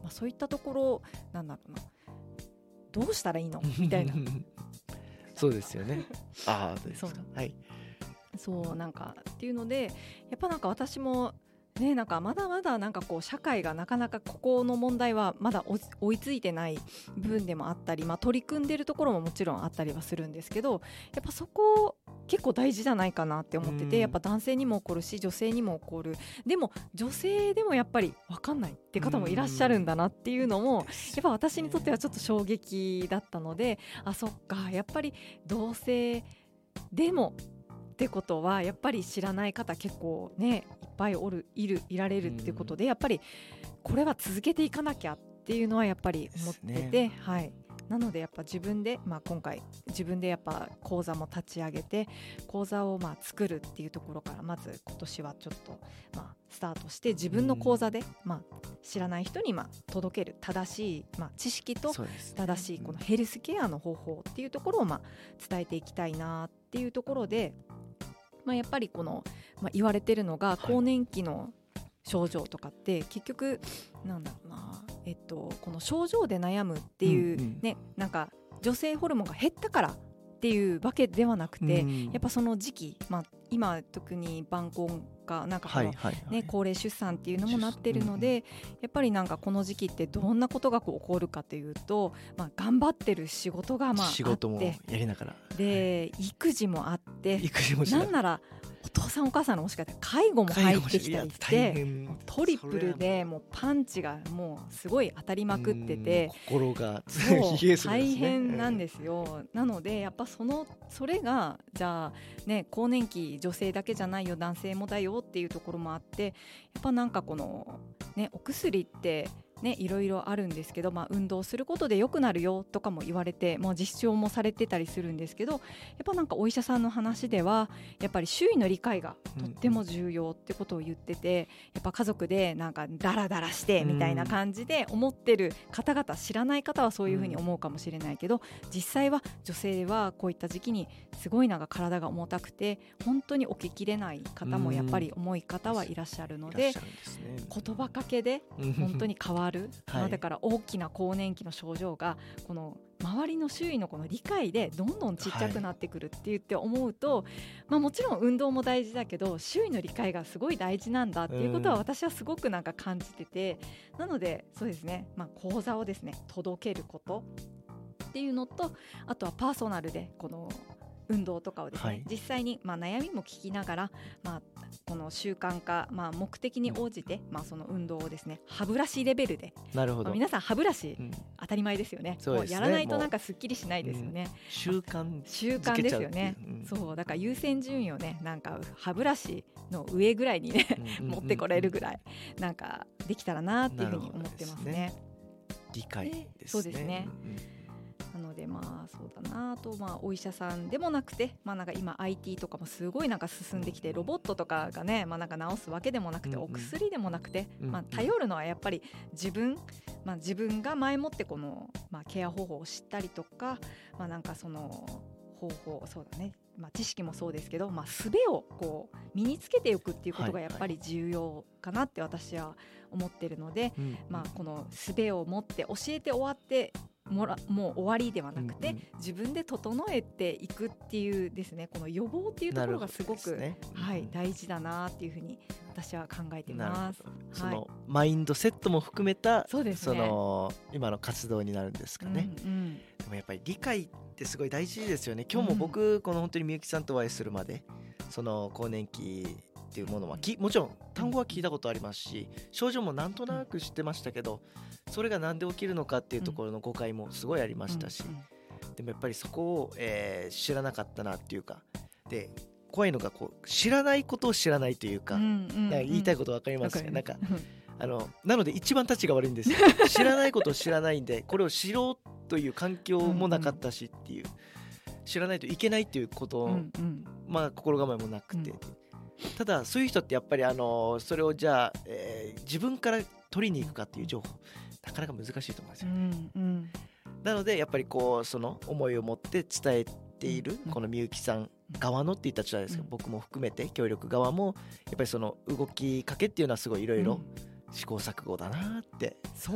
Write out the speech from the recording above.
そういったところなんだろうな、どうしたらいいのみたいなそうですよね。ああ、どうですか。はい。 そうなんかっていうので、やっぱなんか私もね、なんかまだまだなんかこう社会がなかなかここの問題はまだ追いついてない部分でもあったり、取り組んでるところももちろんあったりはするんですけど、やっぱそこ結構大事じゃないかなって思ってて、やっぱ男性にも起こるし女性にも起こる。でも女性でもやっぱり分かんないって方もいらっしゃるんだなっていうのも、やっぱ私にとってはちょっと衝撃だったので、そっか、やっぱり同性でもってことはやっぱり知らない方結構ねいっぱいいられるっていうことで、やっぱりこれは続けていかなきゃっていうのはやっぱり思ってて、はい、なのでやっぱ自分で、今回自分でやっぱ講座も立ち上げて講座を作るっていうところからまず今年はちょっとスタートして、自分の講座で知らない人に届ける正しい知識と正しいこのヘルスケアの方法っていうところを伝えていきたいなっていうところで、やっぱりこの、言われてるのが更年期の症状とかって結局なんだろうな、この症状で悩むっていうね、なんか女性ホルモンが減ったからっていうわけではなくて、やっぱその時期、今特に晩婚化なんかこの、高齢出産っていうのもなってるので、やっぱりなんかこの時期ってどんなことが起こるかというと、頑張ってる仕事が仕事もやりながらで、育児もあって、なんならお父さんお母さんのもしかしたら介護も入ってきたりしてトリプルでもうパンチがもうすごい当たりまくってて、 心が大変なんですよ。なのでやっぱそれがじゃあね、更年期女性だけじゃないよ男性もだよっていうところもあって、やっぱなんかこのねお薬ってね、いろいろあるんですけど、運動することで良くなるよとかも言われて、実証もされてたりするんですけど、やっぱなんかお医者さんの話ではやっぱり周囲の理解がとっても重要ってことを言ってて、やっぱ家族でなんかダラダラしてみたいな感じで思ってる方々、知らない方はそういうふうに思うかもしれないけど、実際は女性はこういった時期にすごいなんか体が重たくて本当に起ききれない方もやっぱり重い方はいらっしゃるので、言葉かけで本当に変わるだから大きな更年期の症状がこの周りの周囲のこの理解でどんどんちっちゃくなってくるって言って思うと、もちろん運動も大事だけど周囲の理解がすごい大事なんだっていうことは私はすごくなんか感じてて、なのでそうですね、講座をですね届けることっていうのと、あとはパーソナルでこの運動とかをですね、実際に悩みも聞きながら、この習慣化、目的に応じて、その運動をですね歯ブラシレベルで、なるほど、皆さん歯ブラシ、当たり前ですよね。そうですね、やらないとなんかすっきりしないですよね。習慣ですよね。そうだから優先順位をね、なんか歯ブラシの上ぐらいにね持ってこれるぐらいなんかできたらなっていうふうに思ってますね。 理解ですね。 そうですね。なのでそうだな、あとお医者さんでもなくて、なんか今 IT とかもすごいなんか進んできて、ロボットとかがね、なんか治すわけでもなくて、お薬でもなくて、頼るのはやっぱり自分が前もってこの、ケア方法を知ったりとか、なんかその方法、そうだね、知識もそうですけど、術をこう身につけていくっていうことがやっぱり重要かなって私は思ってるので、この術を持って教えて終わってもう終わりではなくて、自分で整えていくっていうですね、この予防っていうところがすごく、大事だなっていうふうに私は考えてます。 そのマインドセットも含めた、その今の活動になるんですかね。でもやっぱり理解ってすごい大事ですよね。今日も僕、この本当にみゆきさんとお会いするまで、その更年期っていうものはもちろん単語は聞いたことありますし、症状もなんとなく知ってましたけど、それがなんで起きるのかっていうところの誤解もすごいありましたし、でもやっぱりそこを、知らなかったなっていうか、で怖いのがこう知らないことを知らないというか、言いたいこと分かりますね。なんかなので一番たちが悪いんですよ知らないことを知らないんで、これを知ろうという環境もなかったしっていう、知らないといけないっていうことを、心構えもなくて、ただそういう人ってやっぱりそれをじゃあ、自分から取りに行くかっていう情報、なかなか難しいと思うんですよ、なのでやっぱりこうその思いを持って伝えているこのみゆきさん側のって言ったらですけど、僕も含めて協力側もやっぱりその動きかけっていうのはすごいいろいろ試行錯誤だなって